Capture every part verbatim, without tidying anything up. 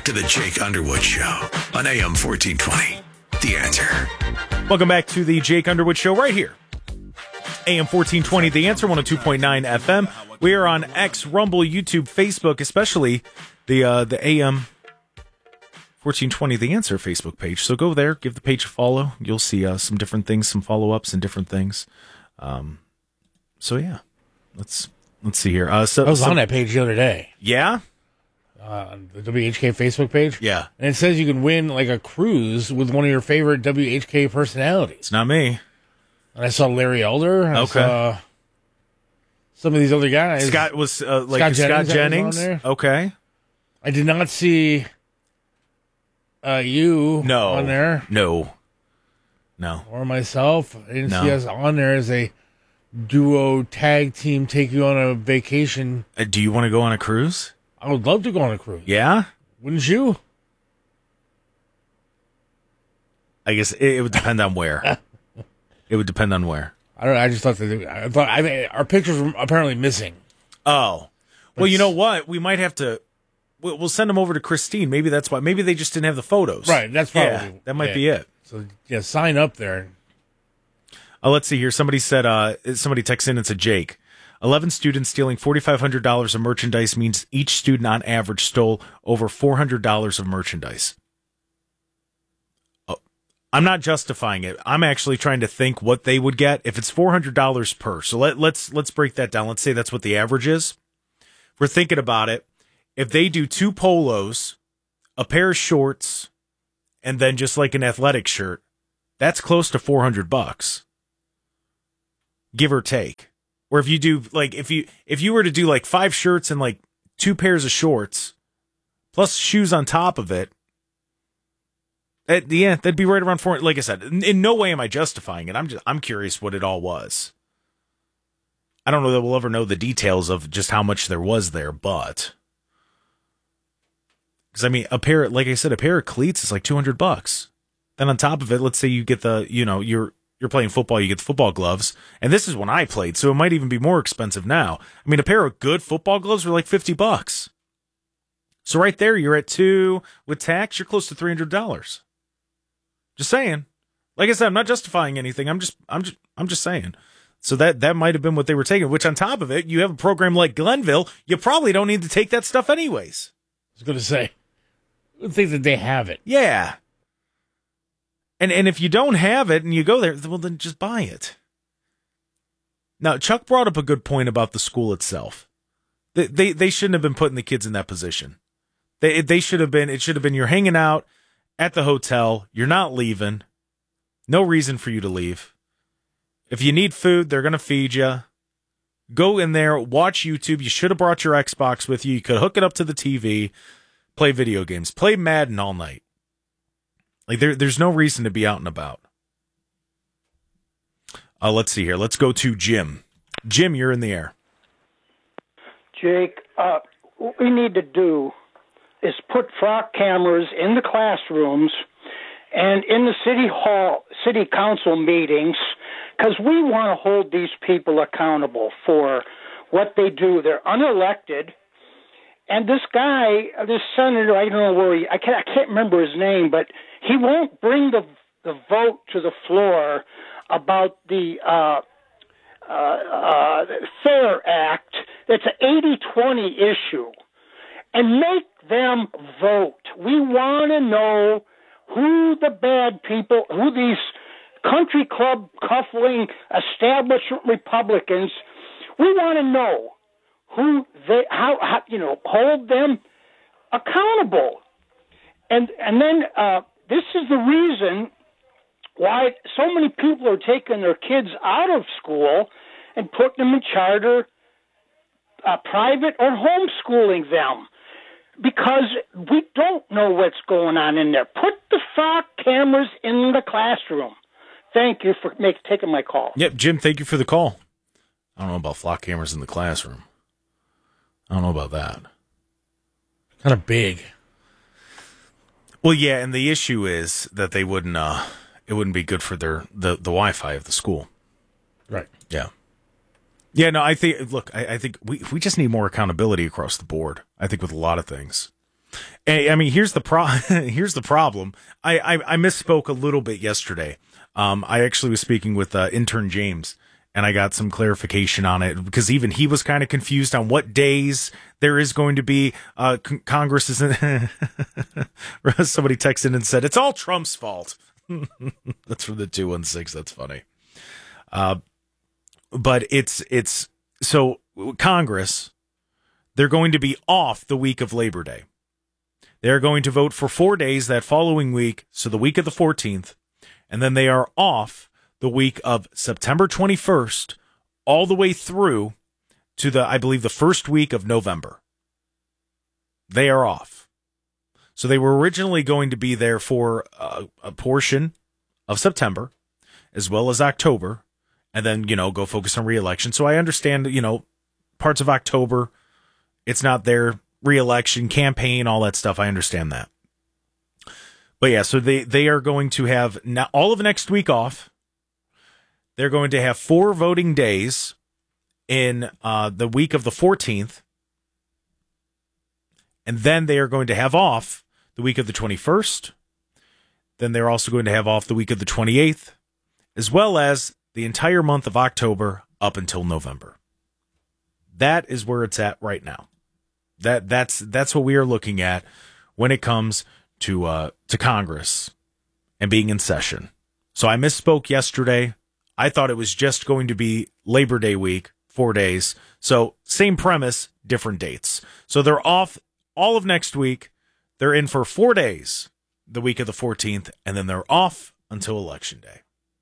to the Jake Underwood Show on A M fourteen twenty. The Answer. Welcome back to the Jake Underwood Show right here. A M fourteen twenty, The Answer, one oh two point nine F M. We are on X, Rumble, YouTube, Facebook, especially the uh, the A M fourteen twenty, The Answer Facebook page. So go there, give the page a follow. You'll see uh, some different things, some follow-ups and different things. Um, so, yeah. Let's let's see here. Uh, so, I was so, on that page the other day. Yeah? Uh, the W H K Facebook page. Yeah. And it says you can win like a cruise with one of your favorite W H K personalities. It's not me. And I saw Larry Elder. I Okay. saw some of these other guys. Scott was uh, like Scott Scott Jennings. Jennings. On there. Okay. I did not see uh, you No. on there. No. No. Or myself. I didn't No. see us on there as a duo tag team take you on a vacation. Uh, do you want to go on a cruise? I would love to go on a cruise. Yeah? Wouldn't you? I guess it, it would depend on where. It would depend on where. I don't know. I just thought that I thought I mean, our pictures were apparently missing. Oh. Well, you know what? We might have to we'll, we'll send them over to Christine. Maybe that's why. Maybe they just didn't have the photos. Right. That's probably Yeah, that might yeah. be it. So yeah, sign up there. Uh, let's see here. Somebody said, uh, somebody texted in and said, Jake, eleven students stealing four thousand five hundred dollars of merchandise means each student on average stole over four hundred dollars of merchandise. Oh, I'm not justifying it. I'm actually trying to think what they would get if it's four hundred dollars per. So let, let's, let's break that down. Let's say that's what the average is. If we're thinking about it, if they do two polos, a pair of shorts, and then just like an athletic shirt, that's close to four hundred bucks. Give or take. Or if you do like if you if you were to do like five shirts and like two pairs of shorts plus shoes on top of it, that, yeah, that'd be right around four. Like I said, in, in no way am I justifying it. I'm just I'm curious what it all was. I don't know that we'll ever know the details of just how much there was there, but because I mean a pair, like I said, a pair of cleats is like two hundred bucks. Then on top of it, let's say you get the you know you're. You're playing football, you get the football gloves. And this is when I played, so it might even be more expensive now. I mean, a pair of good football gloves were like fifty bucks. So right there, you're at two. With tax, you're close to three hundred dollars. Just saying. Like I said, I'm not justifying anything. I'm just, I'm just, I'm just saying. So that, that might have been what they were taking, which on top of it, you have a program like Glenville, you probably don't need to take that stuff anyways. I was going to say, I would think that they have it. Yeah. And and if you don't have it and you go there, well, then just buy it. Now, Chuck brought up a good point about the school itself. They they, they shouldn't have been putting the kids in that position. They they should have been. It should have been you're hanging out at the hotel. You're not leaving. No reason for you to leave. If you need food, they're gonna feed you. Go in there, watch YouTube. You should have brought your Xbox with you. You could hook it up to the T V, play video games, play Madden all night. Like, there, there's no reason to be out and about. Uh, let's see here. Let's go to Jim. Jim, you're in the air. Jake, uh, what we need to do is put flock cameras in the classrooms and in the city hall, city council meetings, because we want to hold these people accountable for what they do. They're unelected. And this guy, this senator, I don't know where he, I can't, I can't remember his name, but he won't bring the the vote to the floor about the uh, uh, uh, FAIR Act. That's an eighty twenty issue. And make them vote. We want to know who the bad people, who these country club cuffling establishment Republicans, we want to know who they, how, how, you know, hold them accountable. And and then uh, this is the reason why so many people are taking their kids out of school and putting them in charter, uh, private, or homeschooling them, because we don't know what's going on in there. Put the flock cameras in the classroom. Thank you for make, taking my call. Yep, Jim, thank you for the call. I don't know about flock cameras in the classroom. I don't know about that. Kind of big. Well, yeah, and the issue is that they wouldn't. Uh, it wouldn't be good for their the, the Wi-Fi of the school. Right. Yeah. Yeah. No, I think. Look, I, I think we we just need more accountability across the board. I think with a lot of things. Hey, I mean, here's the pro. here's the problem. I, I I misspoke a little bit yesterday. Um, I actually was speaking with uh, intern James, and I got some clarification on it because even he was kind of confused on what days there is going to be. Uh, con- Congress isn't. Somebody texted and said it's all Trump's fault. That's from the two one six. That's funny. Uh, but it's it's so Congress. They're going to be off the week of Labor Day. They're going to vote for four days that following week, so the week of the fourteenth, and then they are off the week of September twenty-first all the way through to the, I believe, the first week of November. They are off. So they were originally going to be there for a, a portion of September as well as October, and then, you know, go focus on re-election. So I understand, you know, parts of October, it's not their re-election campaign, all that stuff. I understand that. But yeah, so they, they are going to have now all of next week off. They're going to have four voting days in uh, the week of the fourteenth. And then they are going to have off the week of the twenty-first. Then they're also going to have off the week of the twenty-eighth, as well as the entire month of October up until November. That is where it's at right now. That that's that's what we are looking at when it comes to uh, to Congress and being in session. So I misspoke yesterday. I thought it was just going to be Labor Day week, four days. So same premise, different dates. So they're off all of next week. They're in for four days, the week of the fourteenth, and then they're off until Election Day.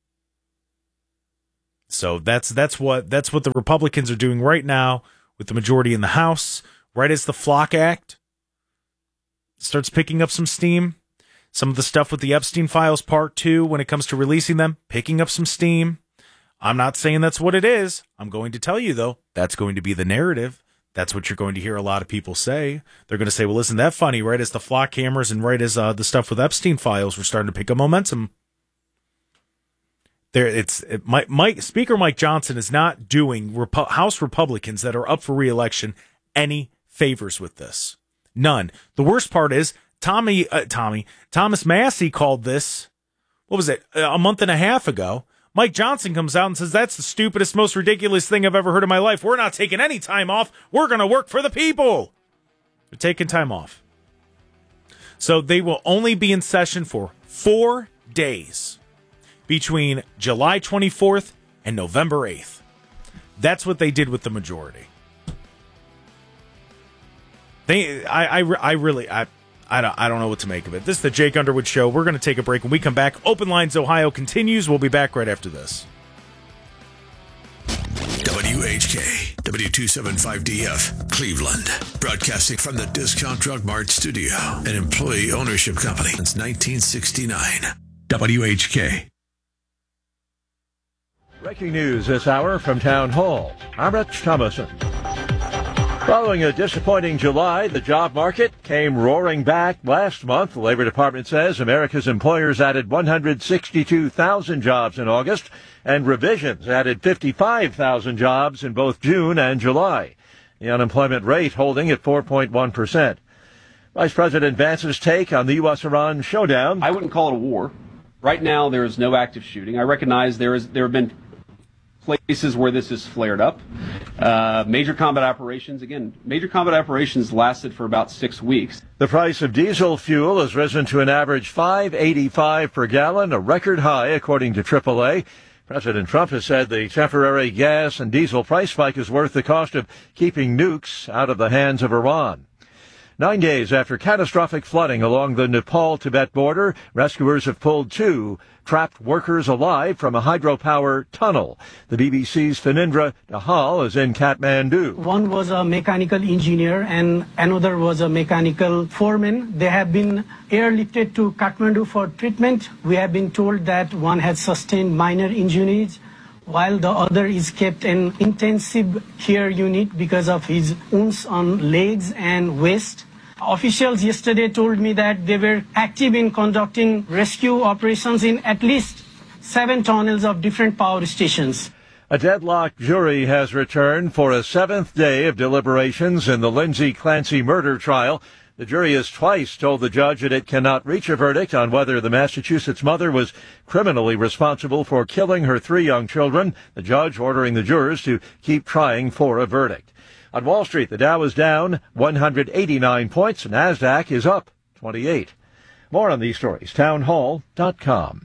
So that's that's what that's what the Republicans are doing right now with the majority in the House. Right as the Flock Act starts picking up some steam, some of the stuff with the Epstein Files Part two, when it comes to releasing them, picking up some steam. I'm not saying that's what it is. I'm going to tell you, though, that's going to be the narrative. That's what you're going to hear a lot of people say. They're going to say, well, isn't that funny? Right as the Flock cameras and right as uh, the stuff with Epstein Files were starting to pick up momentum. There, it's it, Mike, Mike Speaker Mike Johnson is not doing Repu- House Republicans that are up for re-election any favors with this. None. The worst part is Tommy, uh, Tommy, Thomas Massey called this, what was it, a month and a half ago. Mike Johnson comes out and says, that's the stupidest, most ridiculous thing I've ever heard in my life. We're not taking any time off. We're going to work for the people. They're taking time off. So they will only be in session for four days between July twenty-fourth and November eighth. That's what they did with the majority. They, I, I, I really, I, I don't, I don't know what to make of it. This is the Jake Underwood Show. We're going to take a break. When we come back, Open Lines Ohio continues. We'll be back right after this. W H K, W two seventy-five D F, Cleveland. Broadcasting from the Discount Drug Mart studio, an employee ownership company since nineteen sixty-nine. W H K. Breaking news this hour from Town Hall. I'm Rich Thomason. Following a disappointing July, the job market came roaring back last month. The Labor Department says America's employers added one hundred sixty-two thousand jobs in August, and revisions added fifty-five thousand jobs in both June and July. The unemployment rate holding at four point one percent. Vice President Vance's take on the U S Iran showdown. I wouldn't call it a war. Right now, there is no active shooting. I recognize there is there have been places where this has flared up. Uh, major combat operations, again, major combat operations lasted for about six weeks. The price of diesel fuel has risen to an average five eighty-five per gallon, a record high according to triple A. President Trump has said the temporary gas and diesel price spike is worth the cost of keeping nukes out of the hands of Iran. Nine days after catastrophic flooding along the Nepal-Tibet border, rescuers have pulled two trapped workers alive from a hydropower tunnel. The B B C's Phanindra Dahal is in Kathmandu. One was a mechanical engineer and another was a mechanical foreman. They have been airlifted to Kathmandu for treatment. We have been told that one has sustained minor injuries, while the other is kept in intensive care unit because of his wounds on legs and waist. Officials yesterday told me that they were active in conducting rescue operations in at least seven tunnels of different power stations. A deadlocked jury has returned for a seventh day of deliberations in the Lindsay Clancy murder trial. The jury has twice told the judge that it cannot reach a verdict on whether the Massachusetts mother was criminally responsible for killing her three young children, the judge ordering the jurors to keep trying for a verdict. On Wall Street, the Dow is down one hundred eighty-nine points. NASDAQ is up twenty-eight. More on these stories, townhall dot com.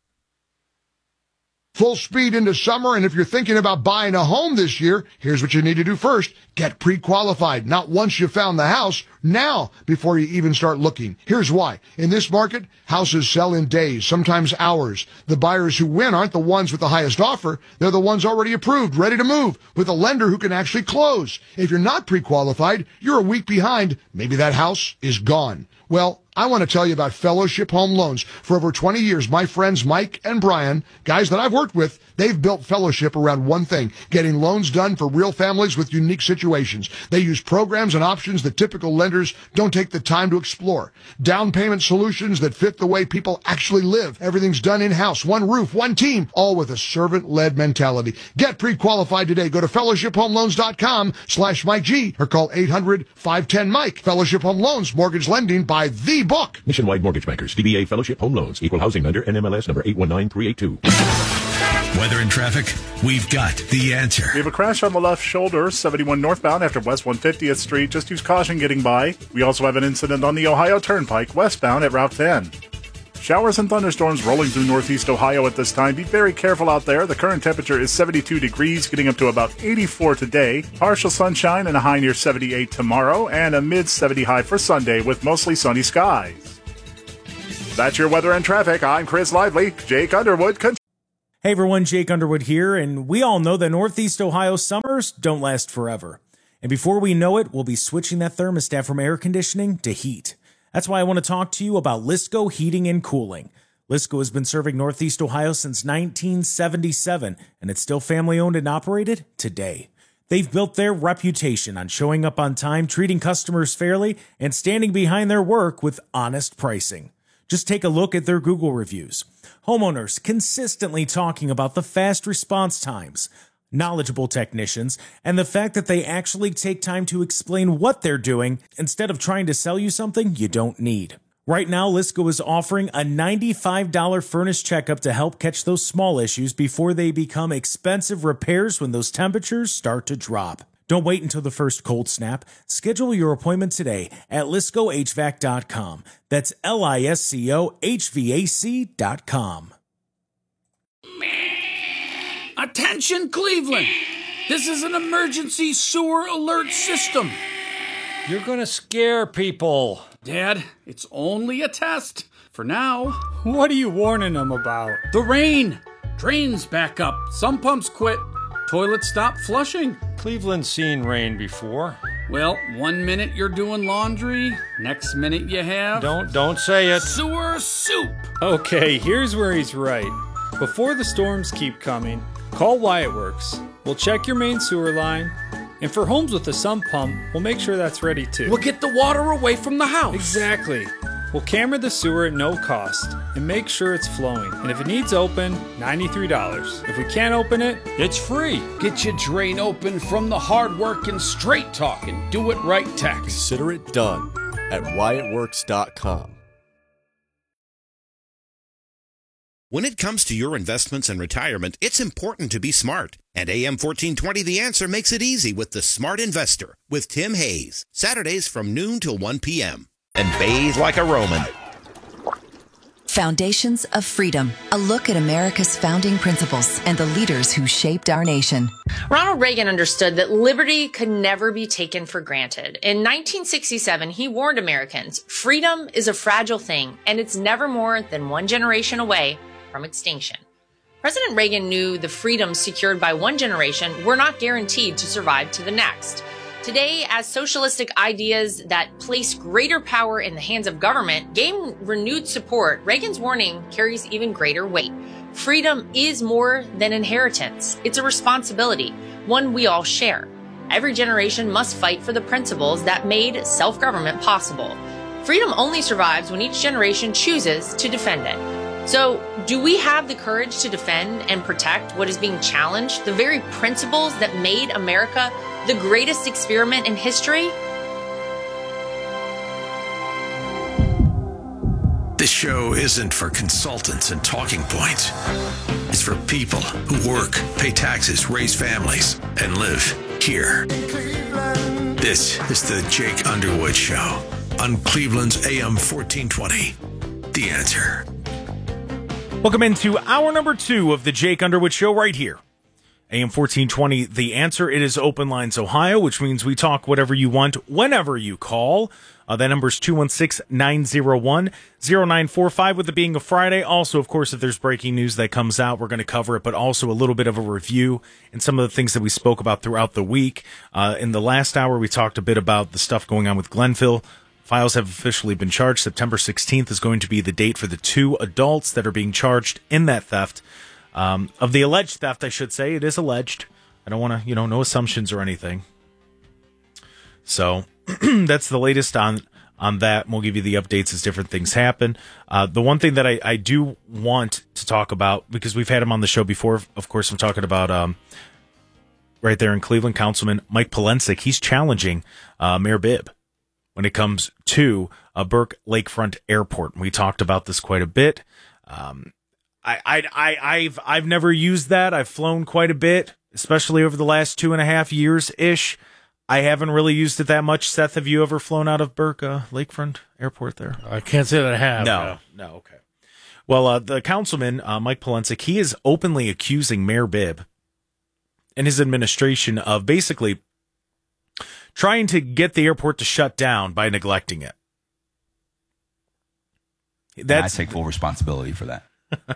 Full speed into summer, and if you're thinking about buying a home this year, here's what you need to do first. Get pre-qualified. Not once you found the house, now, before you even start looking. Here's why. In this market, houses sell in days, sometimes hours. The buyers who win aren't the ones with the highest offer. They're the ones already approved, ready to move, with a lender who can actually close. If you're not pre-qualified, you're a week behind. Maybe that house is gone. Well, I want to tell you about Fellowship Home Loans. For over twenty years, my friends Mike and Brian, guys that I've worked with, they've built Fellowship around one thing, getting loans done for real families with unique situations. They use programs and options that typical lenders don't take the time to explore. Down payment solutions that fit the way people actually live. Everything's done in-house, one roof, one team, all with a servant-led mentality. Get pre-qualified today. Go to fellowship home loans dot com slash Mike G or call eight hundred, five one zero, Mike. Fellowship Home Loans, mortgage lending by the book. Nationwide Mortgage Bankers, D B A Fellowship Home Loans, Equal Housing Lender, N M L S number eight one nine three eight two. Weather and traffic, we've got the answer. We have a crash on the left shoulder, seventy-one northbound after West one hundred fiftieth Street. Just use caution getting by. We also have an incident on the Ohio Turnpike, westbound at Route ten. Showers and thunderstorms rolling through northeast Ohio at this time. Be very careful out there. The current temperature is seventy-two degrees, getting up to about eighty-four today. Partial sunshine and a high near seventy-eight tomorrow, and a mid seventy high for Sunday with mostly sunny skies. That's your weather and traffic. I'm Chris Lively. Jake Underwood. Con- Hey everyone, Jake Underwood here, and we all know that Northeast Ohio summers don't last forever. And before we know it, we'll be switching that thermostat from air conditioning to heat. That's why I want to talk to you about Lisco Heating and Cooling. Lisco has been serving Northeast Ohio since nineteen seventy-seven, and it's still family owned and operated today. They've built their reputation on showing up on time, treating customers fairly, and standing behind their work with honest pricing. Just take a look at their Google reviews. Homeowners consistently talking about the fast response times, knowledgeable technicians, and the fact that they actually take time to explain what they're doing instead of trying to sell you something you don't need. Right now, Lisco is offering a ninety-five dollars furnace checkup to help catch those small issues before they become expensive repairs when those temperatures start to drop. Don't wait until the first cold snap. Schedule your appointment today at lisco h v a c dot com. That's L I S C O H V A C dot com. Attention, Cleveland! This is an emergency sewer alert system. You're gonna scare people. Dad, it's only a test. For now. What are you warning them about? The rain. Drains back up. Some pumps quit. Toilets stop flushing. Cleveland's seen rain before. Well, one minute you're doing laundry, next minute you have... Don't, don't say it. Sewer soup. Okay, here's where he's right. Before the storms keep coming, call Wyatt Works. We'll check your main sewer line, and for homes with a sump pump, we'll make sure that's ready too. We'll get the water away from the house. Exactly. We'll camera the sewer at no cost and make sure it's flowing. And if it needs open, ninety-three dollars. If we can't open it, it's free. Get your drain open from the hard work and straight talking. Do it right tax. Consider it done at wyatt works dot com. When it comes to your investments and retirement, it's important to be smart. And A M fourteen twenty The Answer makes it easy with the Smart Investor with Tim Hayes. Saturdays from noon till one p.m. And bathe like a Roman. Foundations of Freedom, a look at America's founding principles and the leaders who shaped our nation. Ronald Reagan understood that liberty could never be taken for granted. In nineteen sixty-seven, he warned Americans, freedom is a fragile thing, and it's never more than one generation away from extinction. President Reagan knew the freedoms secured by one generation were not guaranteed to survive to the next. Today, as socialistic ideas that place greater power in the hands of government gain renewed support, Reagan's warning carries even greater weight. Freedom is more than inheritance. It's a responsibility, one we all share. Every generation must fight for the principles that made self-government possible. Freedom only survives when each generation chooses to defend it. So, do we have the courage to defend and protect what is being challenged, the very principles that made America the greatest experiment in history? This show isn't for consultants and talking points. It's for people who work, pay taxes, raise families, and live here. This is the Jake Underwood Show on Cleveland's A M fourteen twenty. The Answer. Welcome into hour number two of the Jake Underwood Show right here. A M fourteen twenty, The Answer. It is Open Lines Ohio, which means we talk whatever you want whenever you call. Uh, that number is two one six, nine zero one, zero nine four five, with it being a Friday. Also, of course, if there's breaking news that comes out, we're going to cover it, but also a little bit of a review and some of the things that we spoke about throughout the week. Uh, in the last hour, we talked a bit about the stuff going on with Glenville. Files have officially been charged. September sixteenth is going to be the date for the two adults that are being charged in that theft. Um, of the alleged theft, I should say. It is alleged. I don't want to, you know, no assumptions or anything. So that's the latest on on that. We'll give you the updates as different things happen. Uh, the one thing that I, I do want to talk about, because we've had him on the show before, of course, I'm talking about um, right there in Cleveland, Councilman Mike Polensek. He's challenging uh, Mayor Bibb when it comes to uh, Burke Lakefront Airport. We talked about this quite a bit. Um, I, I, I, I've, I've never used that. I've flown quite a bit, especially over the last two and a half years ish. I haven't really used it that much. Seth, have you ever flown out of Burke uh, Lakefront Airport there? I can't say that I have. No, no, no okay. Well, uh, the councilman, uh, Mike Polensek, he is openly accusing Mayor Bibb and his administration of basically trying to get the airport to shut down by neglecting it. That's, and I take full responsibility for that.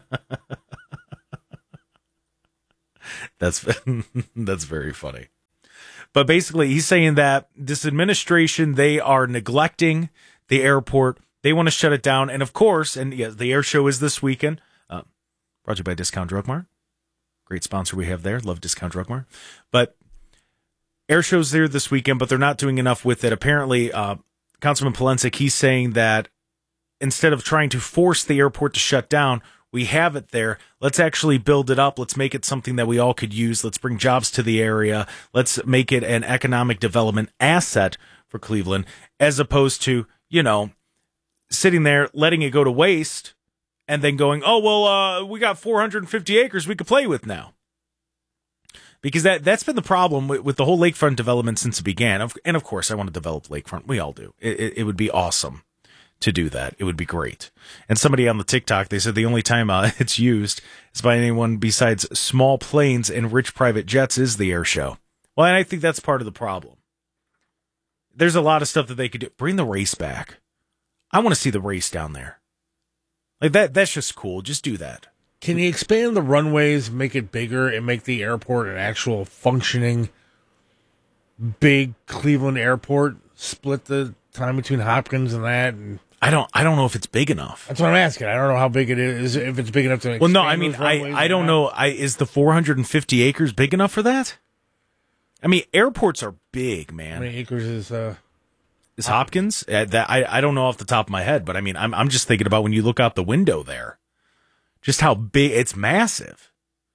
that's that's very funny. But basically, he's saying that this administration, they are neglecting the airport. They want to shut it down. And of course, and yes, the air show is this weekend. Uh, brought to you by Discount Drug Mart. Great sponsor we have there. Love Discount Drug Mart. But air show's there this weekend, but they're not doing enough with it. Apparently, uh, Councilman Polensek, he's saying that instead of trying to force the airport to shut down, we have it there. Let's actually build it up. Let's make it something that we all could use. Let's bring jobs to the area. Let's make it an economic development asset for Cleveland, as opposed to, you know, sitting there, letting it go to waste, and then going, oh, well, uh, we got four hundred fifty acres we could play with now. Because that, that's been the problem with, with the whole lakefront development since it began. And of course, I want to develop lakefront. We all do. It, it, it would be awesome to do that. It would be great. And somebody on the TikTok, they said the only time uh, it's used is by anyone besides small planes and rich private jets is the air show. Well, and I think that's part of the problem. There's a lot of stuff that they could do. Bring the race back. I want to see the race down there. Like that. That's just cool. Just do that. Can you expand the runways, make it bigger, and make the airport an actual functioning big Cleveland airport? Split the time between Hopkins and that, and I don't. I don't know if it's big enough. That's what I'm asking. I don't know how big it is. If it's big enough to. Well, no. I mean, I. I don't know. I is the four hundred fifty acres big enough for that? I mean, airports are big, man. How many acres is uh is Hopkins? Uh, that I. I don't know off the top of my head, but I mean, I'm. I'm just thinking about when you look out the window there, just how big. It's massive.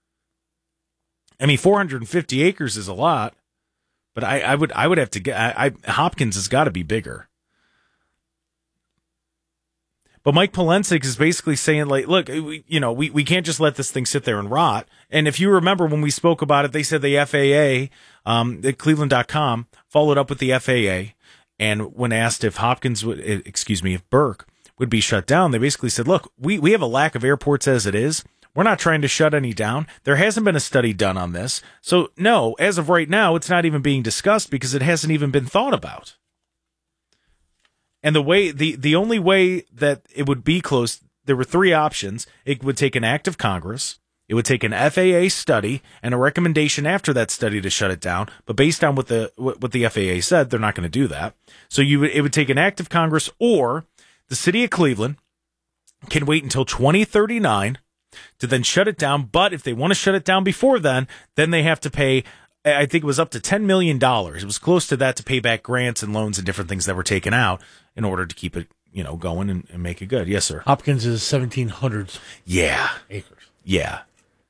I mean, four hundred fifty acres is a lot, but I. I would. I would have to get. I. I Hopkins has got to be bigger. But Mike Polensek is basically saying, like, look, we, you know, we, we can't just let this thing sit there and rot. And if you remember when we spoke about it, they said the F A A, um, at Cleveland dot com, followed up with the F A A. And when asked if Hopkins would, excuse me, if Burke would be shut down, they basically said, look, we, we have a lack of airports as it is. We're not trying to shut any down. There hasn't been a study done on this. So, no, as of right now, it's not even being discussed because it hasn't even been thought about. And the way the, the only way that it would be closed, there were three options. It would take an act of Congress, it would take an F A A study, and a recommendation after that study to shut it down. But based on what the what the F A A said, they're not going to do that. So you would, it would take an act of Congress, or the city of Cleveland can wait until twenty thirty-nine to then shut it down. But if they want to shut it down before then, then they have to pay, I think it was up to ten million dollars. It was close to that to pay back grants and loans and different things that were taken out in order to keep it, you know, going and, and make it good. Yes, sir. Hopkins is seventeen hundred yeah. acres. Yeah.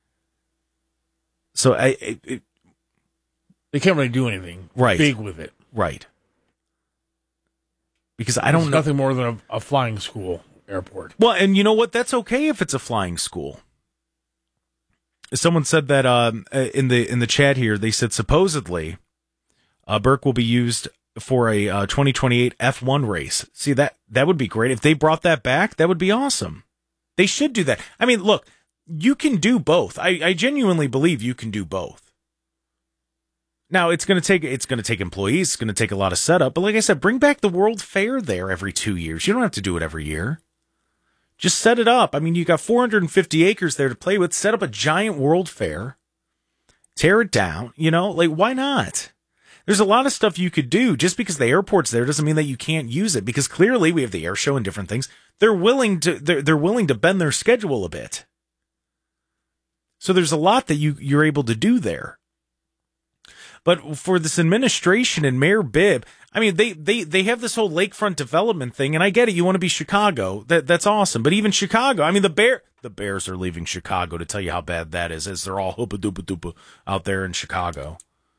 So I, it, it, they can't really do anything right. big with it. Right. Because I don't it's know. Nothing more than a, a flying school airport. Well, and you know what? That's okay if it's a flying school. Someone said that um, in the in the chat here. They said supposedly uh, Burke will be used for a uh, twenty twenty-eight F one race. See, that that would be great if they brought that back. That would be awesome. They should do that. I mean, look, you can do both. I, I genuinely believe you can do both. Now, it's going to take it's going to take employees. It's going to take a lot of setup. But like I said, bring back the World Fair there every two years. You don't have to do it every year. Just set it up. I mean, you got four hundred fifty acres there to play with. Set up a giant World Fair. Tear it down. You know, like, why not? There's a lot of stuff you could do. Just because the airport's there doesn't mean that you can't use it. Because clearly we have the air show and different things. They're willing to they're, they're willing to bend their schedule a bit. So there's a lot that you, you're able to do there. But for this administration and Mayor Bibb, I mean, they, they, they have this whole lakefront development thing, and I get it. You want to be Chicago. That That's awesome. But even Chicago, I mean, the Bear, the Bears are leaving Chicago to tell you how bad that is, as they're all hoopa-doopa-doopa out there in Chicago.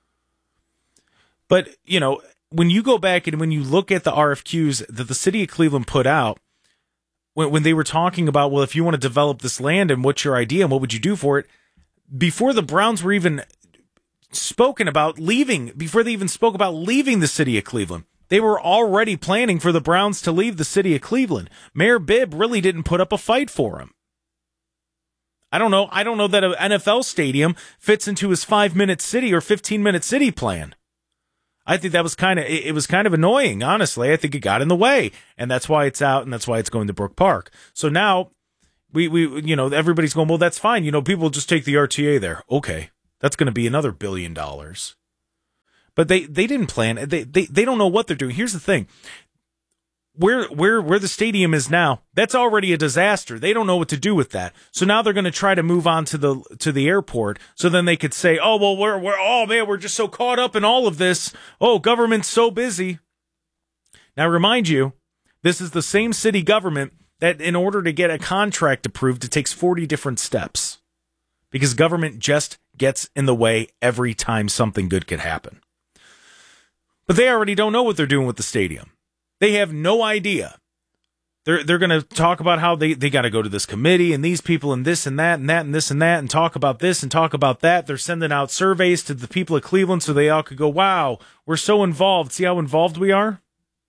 But, you know, when you go back and when you look at the R F Qs that the city of Cleveland put out, when, when they were talking about, well, if you want to develop this land and what's your idea and what would you do for it, before the Browns were even spoken about leaving, before they even spoke about leaving the city of Cleveland, they were already planning for the Browns to leave the city of Cleveland. Mayor Bibb really didn't put up a fight for him. I don't know. I don't know that an N F L stadium fits into his five-minute city or fifteen-minute city plan. I think that was kind of, it was kind of annoying, honestly. I think it got in the way, and that's why it's out, and that's why it's going to Brook Park. So now, we, we, you know, everybody's going, well, that's fine. You know, people just take the R T A there. Okay. That's going to be another billion dollars. But they, they didn't plan. They, they, they don't know what they're doing. Here's the thing. Where, where, where the stadium is now, that's already a disaster. They don't know what to do with that. So now they're going to try to move on to the, to the airport. So then they could say, oh, well, we're, we're, oh man, we're just so caught up in all of this. Oh, government's so busy. Now, remind you, this is the same city government that in order to get a contract approved, it takes forty different steps because government just gets in the way every time something good could happen. But they already don't know what they're doing with the stadium. They have no idea. They're they're going to talk about how they, they got to go to this committee and these people and this and that and that and this and that and talk about this and talk about that. They're sending out surveys to the people of Cleveland so they all could go, wow, we're so involved. See how involved we are?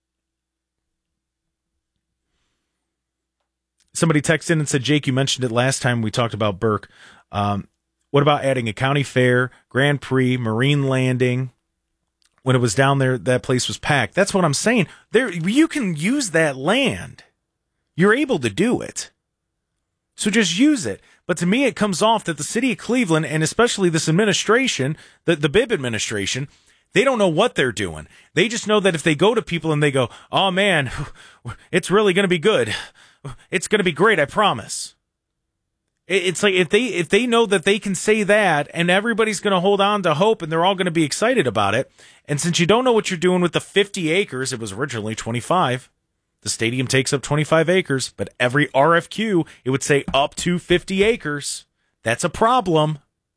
Somebody texted in and said, Jake, you mentioned it last time we talked about Burke. Um, what about adding a county fair, Grand Prix, Marine Landing? When it was down there, that place was packed. That's what I'm saying. There, you can use that land. You're able to do it. So just use it. But to me, it comes off that the city of Cleveland, and especially this administration, the, the Bibb administration, they don't know what they're doing. They just know that if they go to people and they go, oh man, it's really going to be good. It's going to be great, I promise. It's like if they if they know that they can say that and everybody's going to hold on to hope and they're all going to be excited about it. And since you don't know what you're doing with the fifty acres, it was originally twenty-five. The stadium takes up twenty-five acres, but every R F Q, it would say up to fifty acres. That's a problem.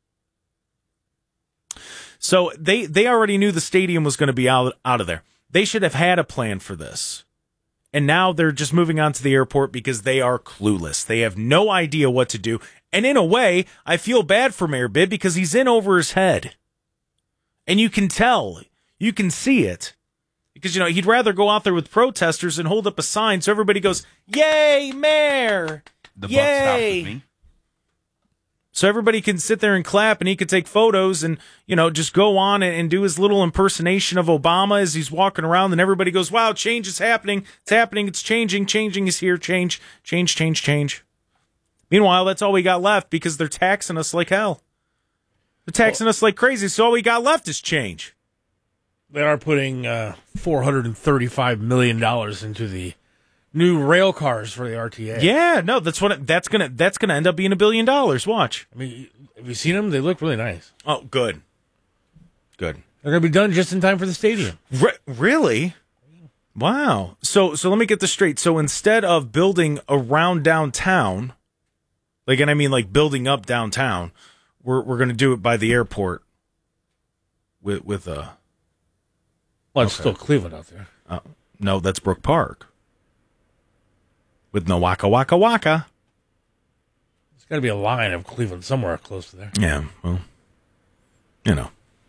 So they, they already knew the stadium was going to be out, out of there. They should have had a plan for this. And now they're just moving on to the airport because they are clueless. They have no idea what to do. And in a way, I feel bad for Mayor Bibb because he's in over his head. And you can tell. You can see it. Because, you know, he'd rather go out there with protesters and hold up a sign so everybody goes, yay, Mayor! The buck yay! stops with me. So everybody can sit there and clap and he could take photos and, you know, just go on and, and do his little impersonation of Obama as he's walking around and everybody goes, wow, change is happening. It's happening. It's changing. Changing is here. Change, change, change, change. Meanwhile, that's all we got left because they're taxing us like hell. They're taxing well, us like crazy. So all we got left is change. They are putting uh, four hundred thirty-five million dollars into the new rail cars for the R T A. Yeah, no, that's what it, that's gonna that's gonna end up being a billion dollars. Watch. I mean, have you seen them? They look really nice. Oh, good, good. They're gonna be done just in time for the stadium. Re- really? Wow. So so let me get this straight. So instead of building around downtown, like, and I mean like building up downtown, we're we're gonna do it by the airport. With with a. Well, it's okay. still Cleveland out there. Uh, no, that's Brook Park. with no waka waka waka. There's got to be a line of Cleveland somewhere close to there. Yeah, well, you know.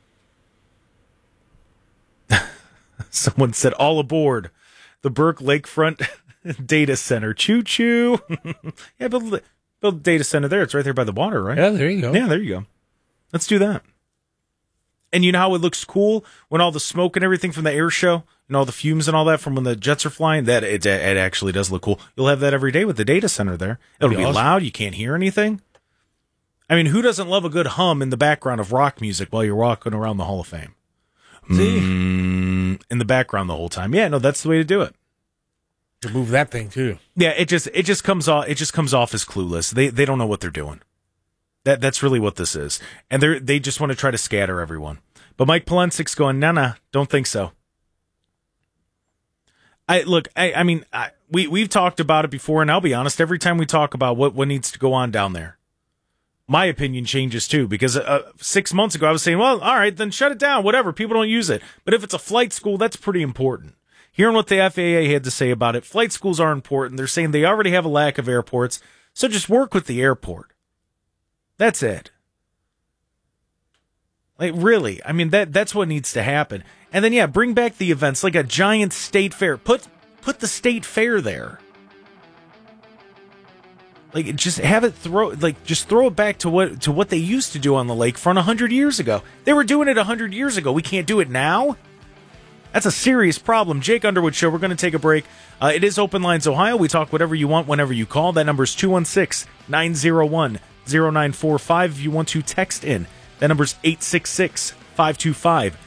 Someone said, all aboard the Burke Lakefront Data Center. Choo-choo. Yeah, build, build a data center there. It's right there by the water, right? Yeah, there you go. Yeah, there you go. Let's do that. And you know how it looks cool when all the smoke and everything from the air show and all the fumes and all that from when the jets are flying? That it, it actually does look cool. You'll have that every day with the data center there. It'll be, be awesome. Loud. You can't hear anything. I mean, who doesn't love a good hum in the background of rock music while you're walking around the Hall of Fame? Mm, in the background the whole time. Yeah, no, that's the way to do it. To move that thing too. Yeah, it just it just comes off it just comes off as clueless. They they don't know what they're doing. That that's really what this is. And they they just want to try to scatter everyone. But Mike Polensic's going, nah, nah, don't think so. I look, I I mean, I, we we've talked about it before, and I'll be honest, every time we talk about what what needs to go on down there, my opinion changes too, because uh, six months ago I was saying, well, all right, then shut it down, whatever, people don't use it. But if it's a flight school, that's pretty important. Hearing what the F A A had to say about it, flight schools are important. They're saying they already have a lack of airports, so just work with the airport. That's it. Like, really, I mean, that that's what needs to happen. And then, yeah, bring back the events, like a giant state fair. Put put the state fair there. Like, just have it throw, like, just throw it back to what to what they used to do on the lakefront a hundred years ago. They were doing it a hundred years ago. We can't do it now. That's a serious problem. Jake Underwood Show. We're going to take a break. Uh, it is Open Lines Ohio. We talk whatever you want whenever you call. That number is two one six, nine zero one, zero nine four five. If you want to text in, that number is eight six six, five two five,